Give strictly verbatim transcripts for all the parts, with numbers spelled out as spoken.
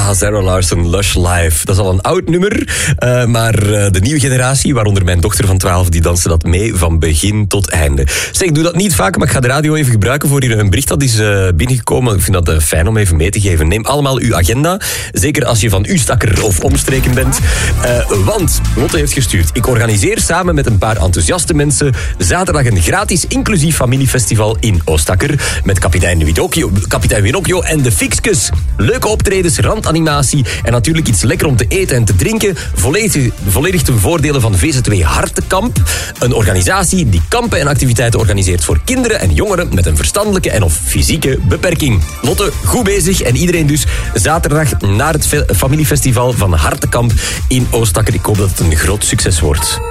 Ja, Zara Larsson, Lush Life. Dat is al een oud nummer, uh, maar uh, de nieuwe generatie, waaronder mijn dochter van twaalf, die dansen dat mee van begin tot einde. Zeg, ik doe dat niet vaak, maar ik ga de radio even gebruiken voor hier een bericht dat is uh, binnengekomen. Ik vind dat uh, fijn om even mee te geven. Neem allemaal uw agenda, zeker als je van Ustakker of omstreken bent. Uh, want Lotte heeft gestuurd. Ik organiseer samen met een paar enthousiaste mensen zaterdag een gratis inclusief familiefestival in Oostakker met kapitein Winocchio, kapitein Winocchio en de Fixkes. Leuke optredens, randanimatie en natuurlijk iets lekker om te eten en te drinken. Volledig, volledig ten voordele van V Z W Hartenkamp. Een organisatie die kampen en activiteiten organiseert voor kinderen en jongeren met een verstandelijke en of fysieke beperking. Lotte, goed bezig en iedereen dus zaterdag naar het fe- familiefestival van Hartenkamp in Oostakker. Ik hoop dat het een groot succes wordt.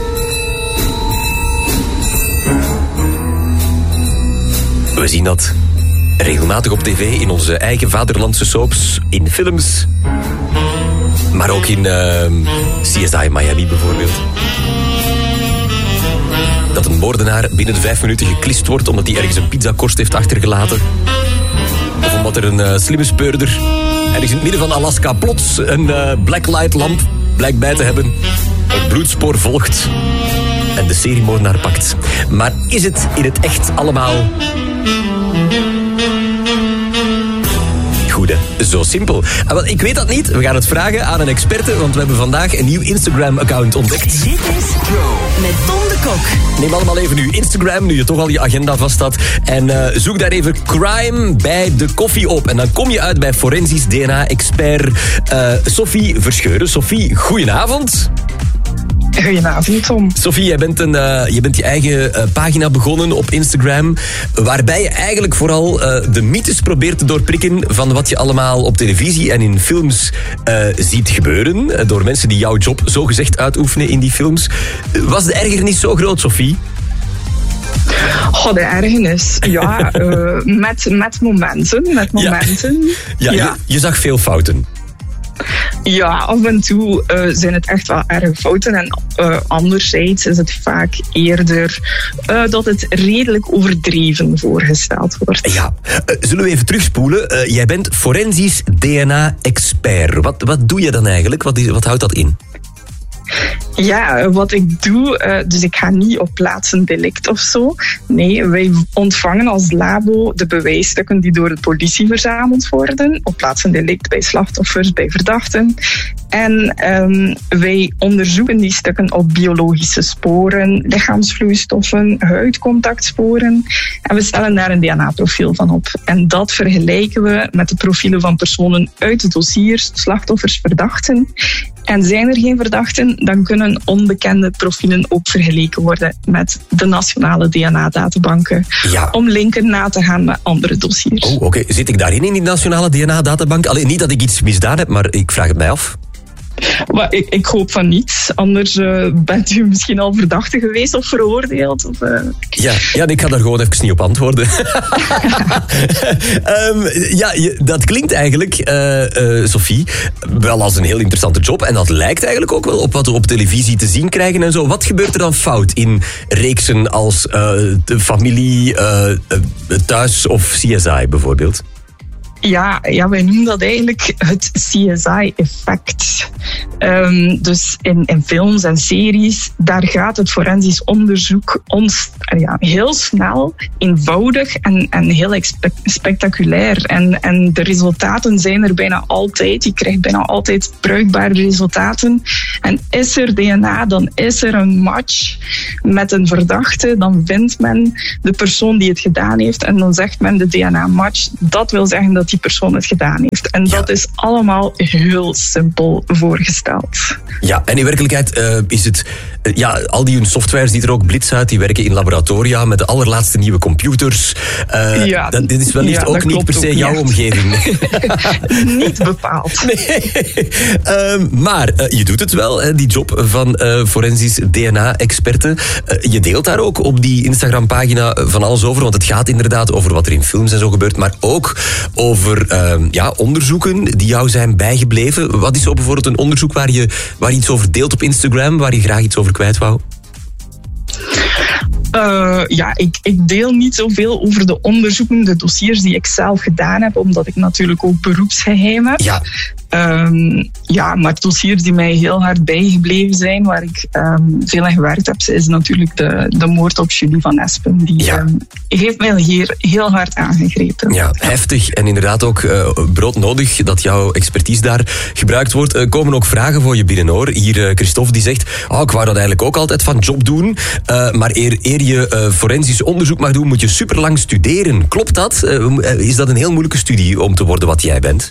We zien dat regelmatig op tv, in onze eigen vaderlandse soaps, in films, maar ook in uh, C S I Miami bijvoorbeeld. Dat een moordenaar binnen de vijf minuten geklist wordt omdat hij ergens een pizzakorst heeft achtergelaten. Of omdat er een uh, slimme speurder ergens in het midden van Alaska plots een uh, blacklight lamp blijkt bij te hebben. Het bloedspoor volgt en de seriemoordenaar pakt. Maar is het in het echt allemaal goed, hè? Zo simpel. Ik weet dat niet. We gaan het vragen aan een experte, want we hebben vandaag een nieuw Instagram-account ontdekt. Dit is met Tom de Kok. Neem allemaal even uw Instagram, nu je toch al je agenda vast had. En uh, zoek daar even crime bij de koffie op. En dan kom je uit bij forensisch D N A-expert uh, Sophie Verscheuren. Sophie, goedenavond. Goedenavond, Tom. Sophie, jij bent, een, uh, je bent je eigen uh, pagina begonnen op Instagram, waarbij je eigenlijk vooral uh, de mythes probeert te doorprikken van wat je allemaal op televisie en in films uh, ziet gebeuren, uh, door mensen die jouw job zogezegd uitoefenen in die films. Was de ergernis zo groot, Sophie? Oh, de ergernis. Ja, uh, met, met momenten. Met momenten. Ja, ja, ja. Je, je zag veel fouten. Ja, af en toe uh, zijn het echt wel erg fouten. En uh, anderzijds is het vaak eerder uh, dat het redelijk overdreven voorgesteld wordt. Ja, uh, zullen we even terugspoelen? Uh, jij bent forensisch D N A-expert. Wat, wat doe je dan eigenlijk? Wat, is, wat houdt dat in? Ja, wat ik doe, uh, dus ik ga niet op plaats een delict of zo. Nee, wij ontvangen als labo de bewijsstukken die door de politie verzameld worden. Op plaats een delict bij slachtoffers, bij verdachten. En um, wij onderzoeken die stukken op biologische sporen, lichaamsvloeistoffen, huidcontactsporen. En we stellen daar een D N A-profiel van op. En dat vergelijken we met de profielen van personen uit de dossiers, slachtoffers, verdachten. En zijn er geen verdachten, dan kunnen onbekende profielen ook vergeleken worden met de nationale D N A-databanken. Ja. Om linken na te gaan met andere dossiers. Oh, oké. Okay. Zit ik daarin in die nationale D N A-databank? Alleen niet dat ik iets misdaan heb, maar ik vraag het mij af. Maar ik, ik hoop van niet. Anders uh, bent u misschien al verdachte geweest of veroordeeld. Of, uh... Ja, ja, ik ga daar gewoon even niet op antwoorden. um, ja, je, dat klinkt eigenlijk, uh, uh, Sophie, wel als een heel interessante job. En dat lijkt eigenlijk ook wel op wat we op televisie te zien krijgen en zo. Wat gebeurt er dan fout in reeksen als uh, de familie, uh, uh, thuis of C S I bijvoorbeeld? Ja, ja, wij noemen dat eigenlijk het C S I-effect. Um, dus in, in films en series, daar gaat het forensisch onderzoek ons ja, heel snel, eenvoudig en, en heel expe- spectaculair. En, en de resultaten zijn er bijna altijd. Je krijgt bijna altijd bruikbare resultaten. En is er D N A, dan is er een match met een verdachte. Dan vindt men de persoon die het gedaan heeft. En dan zegt men de D N A-match. Dat wil zeggen dat die persoon het gedaan heeft. En dat ja. is allemaal heel simpel voorgesteld. Ja, en in werkelijkheid uh, is het... Uh, ja, al die softwares die er ook blitz uit, die werken in laboratoria met de allerlaatste nieuwe computers. Uh, ja, dat, dit is wellicht ja, ook niet per se jouw niet omgeving. Niet bepaald. Nee. uh, maar uh, je doet het wel, hè, die job van uh, forensisch D N A-experte. Uh, je deelt daar ook op die Instagram-pagina van alles over, want het gaat inderdaad over wat er in films en zo gebeurt, maar ook over uh, ja, onderzoeken die jou zijn bijgebleven. Wat is zo bijvoorbeeld een onderzoek waar je, waar je iets over deelt op Instagram, waar je graag iets over kwijt wou? Uh, ja, ik, ik deel niet zoveel over de onderzoeken, de dossiers die ik zelf gedaan heb, omdat ik natuurlijk ook beroepsgeheim heb. Ja. Um, ja, maar dossiers die mij heel hard bijgebleven zijn, waar ik um, veel aan gewerkt heb, is natuurlijk de, de moord op Julie van Espen. Die ja. um, heeft mij heel, heel hard aangegrepen. Ja, heftig en inderdaad ook uh, broodnodig dat jouw expertise daar gebruikt wordt. Uh, komen ook vragen voor je binnen, hoor. Hier uh, Christophe die zegt, oh, ik wou dat eigenlijk ook altijd van job doen, uh, maar eer, eer je uh, forensisch onderzoek mag doen, moet je superlang studeren. Klopt dat? Uh, is dat een heel moeilijke studie om te worden wat jij bent?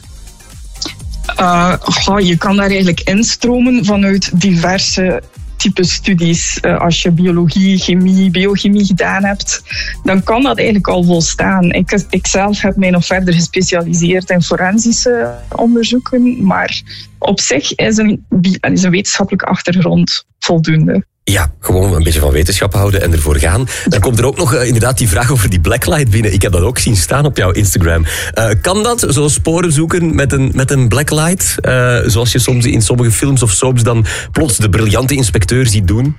Uh, oh, je kan daar eigenlijk instromen vanuit diverse type studies. Uh, als je biologie, chemie, biochemie gedaan hebt, dan kan dat eigenlijk al volstaan. Ik, ik zelf heb mij nog verder gespecialiseerd in forensische onderzoeken, maar op zich is een, is een wetenschappelijke achtergrond voldoende. Ja, gewoon een beetje van wetenschap houden en ervoor gaan. Dan komt er ook nog uh, inderdaad die vraag over die blacklight binnen. Ik heb dat ook zien staan op jouw Instagram. Uh, kan dat, zo sporen zoeken met een, met een blacklight? Uh, zoals je soms in sommige films of soaps dan plots de briljante inspecteur ziet doen?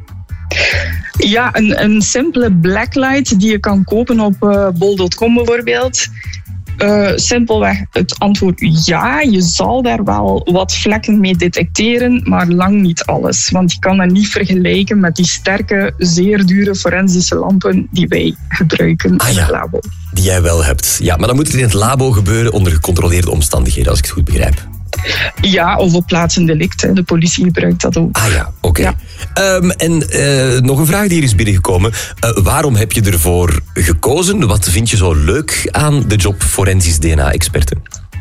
Ja, een, een simpele blacklight die je kan kopen op uh, bol punt com bijvoorbeeld. Uh, simpelweg het antwoord ja, je zal daar wel wat vlekken mee detecteren, maar lang niet alles. Want je kan dat niet vergelijken met die sterke, zeer dure forensische lampen die wij gebruiken ah, in het ja. labo. Die jij wel hebt. Ja, maar dan moet het in het labo gebeuren onder gecontroleerde omstandigheden, als ik het goed begrijp. Ja, of op plaats een delict. De politie gebruikt dat ook. Ah ja, oké. Okay. Ja. Um, en uh, nog een vraag die hier is binnengekomen. Uh, waarom heb je ervoor gekozen? Wat vind je zo leuk aan de job forensisch D N A-experte?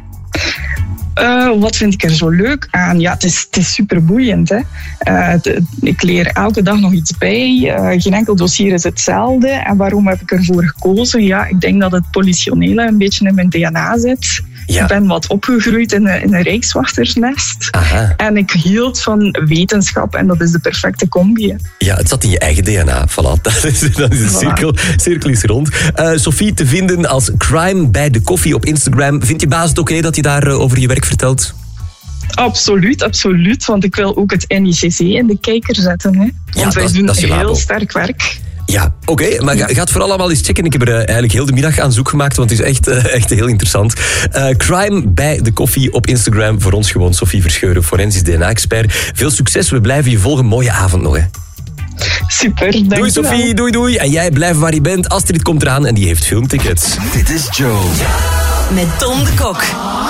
Uh, wat vind ik er zo leuk aan? Ja, het is, het is super boeiend. Hè? Uh, de, ik leer elke dag nog iets bij. Uh, geen enkel dossier is hetzelfde. En waarom heb ik ervoor gekozen? Ja, ik denk dat het politionele een beetje in mijn D N A zit. Ja. Ik ben wat opgegroeid in een, in een rijkswachtersnest. Aha. En ik hield van wetenschap en dat is de perfecte combi. Ja, het zat in je eigen D N A. Voilà, dat is, dat is de cirkel, cirkel is rond. Uh, Sophie te vinden als Crime bij de Koffie op Instagram. Vindt je baas het oké okay dat je daar uh, over je werk vertelt? Absoluut, absoluut. Want ik wil ook het N I C C in de kijker zetten. Hè? Want ja, wij dat, doen dat heel labo. sterk werk. Ja, oké, okay, maar ga, ga het vooral allemaal eens checken. Ik heb er uh, eigenlijk heel de middag aan zoek gemaakt, want het is echt, uh, echt heel interessant. Uh, Crime bij de Koffie op Instagram. Voor ons gewoon Sophie Verscheuren, forensisch D N A-expert. Veel succes, we blijven je volgen. Mooie avond nog, hè. Super, dank Doei Sophie, doei doei. En jij blijft waar je bent. Astrid komt eraan en die heeft filmtickets. Dit is Joe. Met Tom de Kok.